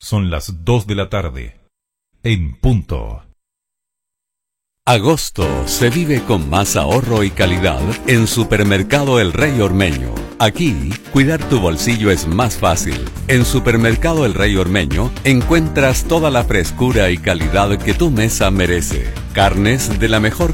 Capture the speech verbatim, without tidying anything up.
Son las dos de la tarde, en punto. Agosto se vive con más ahorro y calidad en Supermercado El Rey Ormeño. Aquí, cuidar tu bolsillo es más fácil. En Supermercado El Rey Ormeño encuentras toda la frescura y calidad que tu mesa merece. Carnes de la mejor